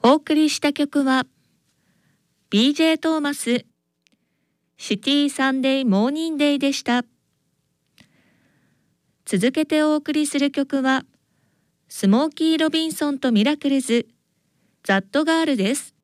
お送りした曲は BJ トーマスシティサンデーモーニンデイでした。続けてお送りする曲はスモーキー・ロビンソンとミラクルズザットガールです。